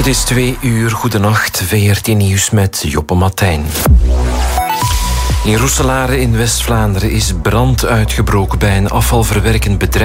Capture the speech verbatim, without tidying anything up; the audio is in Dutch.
Het is twee uur, goedenacht, V R T Nieuws met Joppe Martijn. In Roeselare in West-Vlaanderen is brand uitgebroken bij een afvalverwerkend bedrijf.